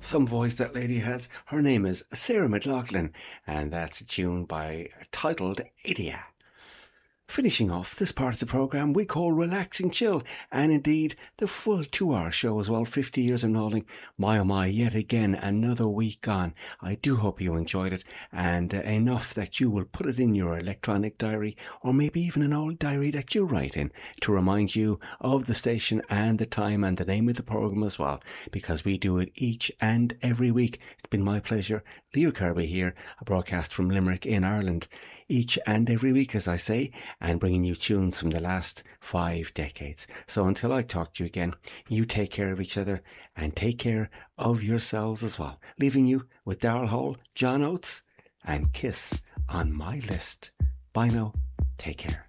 Some voice that lady has. Her name is Sarah McLaughlin, and that's a tune titled Idia. Finishing off this part of the programme we call Relaxing Chill, and indeed the full 2 hour show as well, 50 years of Knowling. My oh my, yet again another week gone. I do hope you enjoyed it, and enough that you will put it in your electronic diary, or maybe even an old diary that you write in, to remind you of the station and the time and the name of the programme as well, because we do it each and every week. It's been my pleasure. Leo Kirby here, a broadcast from Limerick in Ireland, each and every week, as I say, and bringing you tunes from the last 5 decades. So until I talk to you again, you take care of each other and take care of yourselves as well. Leaving you with Daryl Hall, John Oates, and Kiss on My List. Bye now. Take care.